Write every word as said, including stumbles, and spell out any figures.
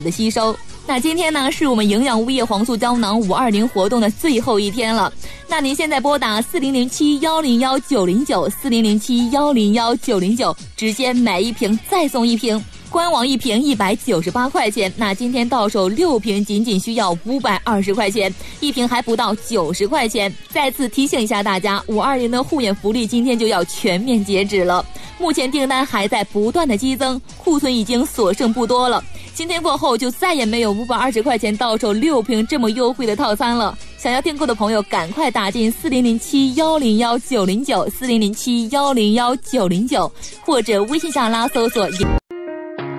的吸收。那今天呢是我们营养物业黄素胶囊五二零活动的最后一天了，那您现在拨打四零零七幺零幺九零九四零零七幺零幺九零九，直接买一瓶再送一瓶，官网一瓶一百九十八块钱，那今天到手六瓶仅仅需要五百二十块钱，一瓶还不到九十块钱。再次提醒一下大家，五二零的护眼福利今天就要全面截止了，目前订单还在不断的激增，库存已经所剩不多了。今天过后就再也没有五百二十块钱到手六瓶这么优惠的套餐了。想要订购的朋友赶快打进四零零七幺零幺九零九四零零七幺零幺九零九，或者微信上拉搜索